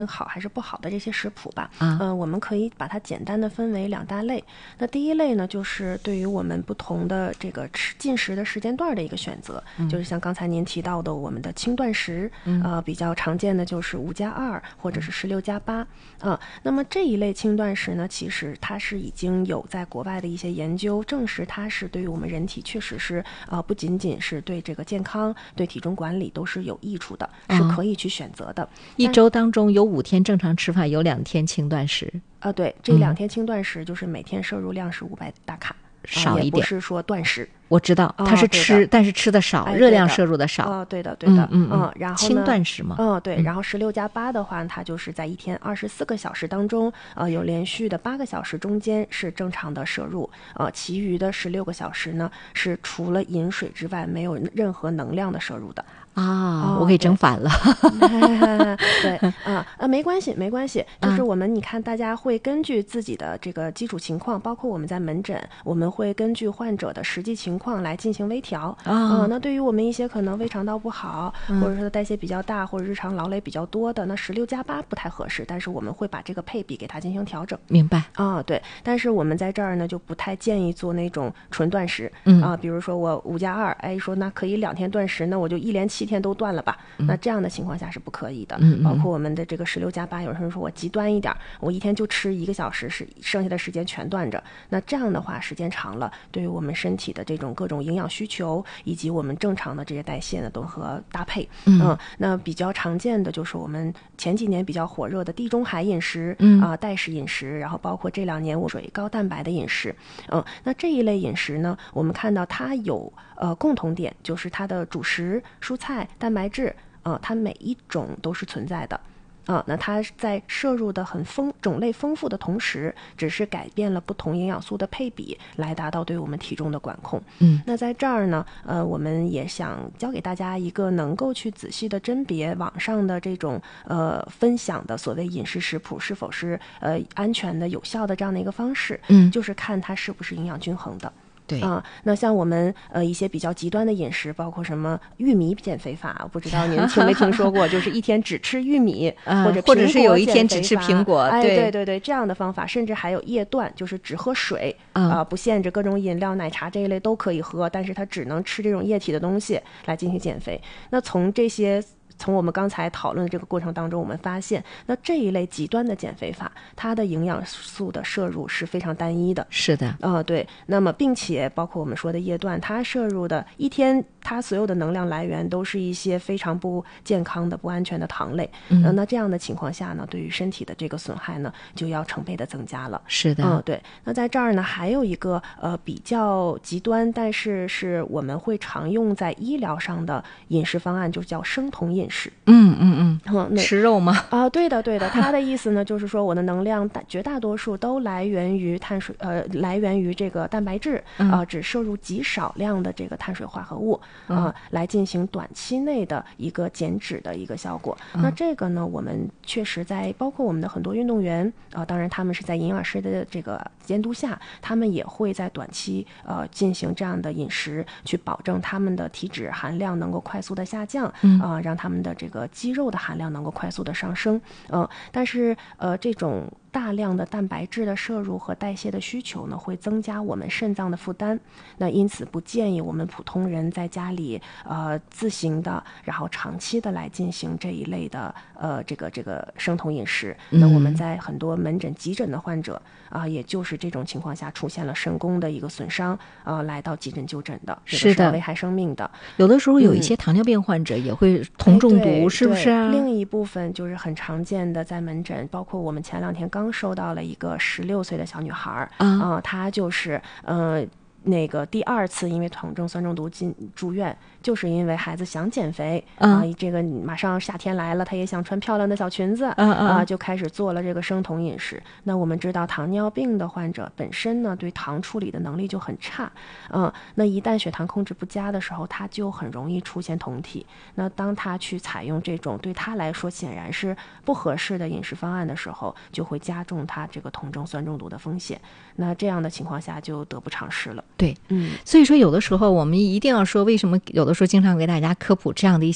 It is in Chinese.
好还是不好的这些食谱吧。 啊， 我们可以把它简单的分为2大类。那第一类呢，就是对于我们不同的这个进食的时间段的一个选择，就是像刚才您提到的我们的轻断食，比较常见的就是5+2或者是16+8。那么这一类轻断食呢，其实它是已经有在国外的一些研究证实，它是对于我们人体确实是不仅仅是对这个健康、对体重管理都是有益处的，是可以去选择的。 一周当中有5天正常吃饭，有2天轻断食。 对，这2天轻断食就是每天摄入量是500大卡， 少一点， 也不是说断食。 我知道它是吃，但是吃的少，热量摄入的少。 对的，对的。然后轻断食嘛。 对，然后16+8的话，它就是在一天24个小时当中，有连续的8个小时中间是正常的摄入，其余的16个小时呢是除了饮水之外没有任何能量的摄入的。 我给整反了。 对，没关系，没关系。就是你看，大家会根据自己的这个基础情况，包括我们在门诊，我们会根据患者的实际情况来进行微调。那对于我们一些可能胃肠道不好，或者说代谢比较大，或者日常劳累比较多的，那16+8不太合适，但是我们会把这个配比给它进行调整。 明白。 对。但是我们在这儿呢，就不太建议做那种纯断食。比如说我5+2，说那可以2天断食，那我就一连7天都断了吧。那这样的情况下是不可以的。包括我们的这个16+8，有人说我极端一点，我一天就吃1个小时，剩下的时间全断着。那这样的话，时间长了，对于我们身体的这种各种营养需求以及我们正常的这些代谢呢，都和搭配。那比较常见的就是我们前几年比较火热的地中海饮食，代食饮食，然后包括这2年我水高蛋白的饮食。那这一类饮食呢，我们看到它有共同点，就是它的主食、蔬菜、蛋白质，它每一种都是存在的。那它在摄入的种类丰富的同时，只是改变了不同营养素的配比，来达到对我们体重的管控。那在这儿呢，我们也想教给大家一个能够去仔细的甄别网上的这种分享的所谓饮食食谱是否是安全的、有效的这样的一个方式。就是看它是不是营养均衡的。 对。 那像我们一些比较极端的饮食，包括什么玉米减肥法，我不知道您听没听说过，就是一天只吃玉米，或者是有一天只吃苹果。 对，这样的方法，甚至还有夜断，就是只喝水，不限制各种饮料、奶茶这一类都可以喝，但是它只能吃这种液体的东西来进行减肥。那从我们刚才讨论的这个过程当中，我们发现，那这一类极端的减肥法，它的营养素的摄入是非常单一的。 是的。 对。那么，并且包括我们说的夜断，它摄入的一天，它所有的能量来源都是一些非常不健康的、不安全的糖类。那这样的情况下呢，对于身体的这个损害呢，就要成倍的增加了。 是的。 对。那在这儿呢，还有一个比较极端，但是我们会常用在医疗上的饮食方案，就叫生酮饮食。 吃肉吗？ 对的。它的意思呢，就是说我的能量绝大多数都来源于来源于这个蛋白质，只摄入极少量的这个碳水化合物，来进行短期内的一个减脂的一个效果。那这个呢，我们确实包括我们的很多运动员，当然他们是在营养师的这个监督下，他们也会在短期进行这样的饮食，去保证他们的体脂含量能够快速的下降，让他们的这个肌肉的含量能够快速的上升。但是这种大量的蛋白质的摄入和代谢的需求呢，会增加我们肾脏的负担。那因此不建议我们普通人在家里自行的，然后长期的来进行这一类的这个生酮饮食。那我们在很多门诊急诊的患者也就是这种情况下出现了肾功的一个损伤，来到急诊就诊的， 是的， 危害生命的。 有的时候有一些糖尿病患者也会酮中毒，是不是啊？ 另一部分就是很常见的，在门诊，包括我们前2天刚收到了一个16岁的小女孩，她就是那个第2次因为酮症酸中毒住院，就是因为孩子想减肥这个马上夏天来了，他也想穿漂亮的小裙子就开始做了这个生酮饮食。那我们知道糖尿病的患者本身呢，对糖处理的能力就很差，那一旦血糖控制不佳的时候，他就很容易出现酮体。那当他去采用这种对他来说显然是不合适的饮食方案的时候，就会加重他这个酮症酸中毒的风险。那这样的情况下就得不偿失了。 对。所以说有的时候我们一定要说，为什么有的时候经常给大家科普这样的一些